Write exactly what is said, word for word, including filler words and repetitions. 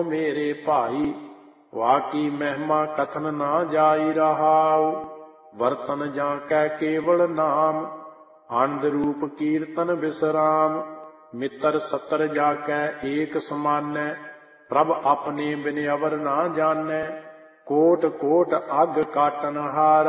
मेरे भाई, वाकी महिमा कथन ना जाई रहाऊ। वर्तन जाकै केवल नाम, आनंद रूप कीर्तन विश्राम। मित्र सतर जाकै एक समानै, प्रभ अपने बिन अवर ना जानै। कोट कोट अग काटन हारा,